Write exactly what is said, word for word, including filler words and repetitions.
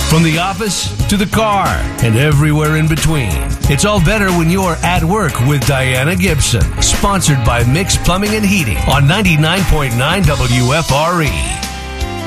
From the office to the car and everywhere in between. It's all better when you're at work with Diana Gibson. Sponsored by Mix Plumbing and Heating on ninety-nine point nine W F R E.